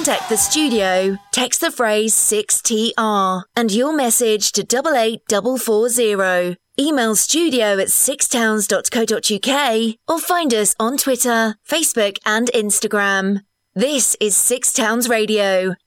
contact the studio, text the phrase 6TR and your message to 88440. Email studio@sixtowns.co.uk or find us on Twitter, Facebook and Instagram. This is Six Towns Radio,